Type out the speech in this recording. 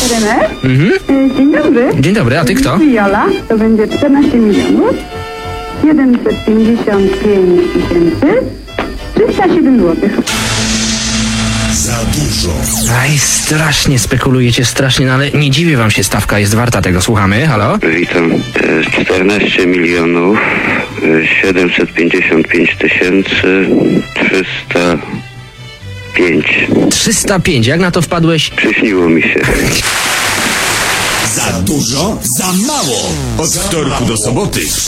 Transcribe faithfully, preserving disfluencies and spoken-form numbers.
R M F? Mhm. Y, Dzień dobry. Dzień dobry, a ty kto? Jola, to będzie czternaście milionów siedemset pięćdziesiąt pięć tysięcy trzysta siedem złotych. Za dużo. Aj, strasznie spekulujecie, strasznie, no ale nie dziwię wam się, stawka jest warta tego. Słuchamy, halo? Witam. E, czternaście milionów siedemset pięćdziesiąt pięć tysięcy trzysta pięć. trzysta pięć, jak na to wpadłeś? Przyśniło mi się. Za dużo, za mało. Od wtorku do soboty